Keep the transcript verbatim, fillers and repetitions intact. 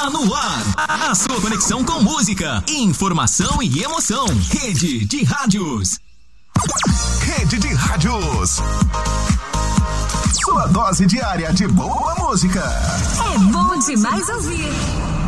Está no ar. A sua conexão com música, informação e emoção. Rede de Rádios. Rede de Rádios. Sua dose diária de boa música. É bom demais ouvir.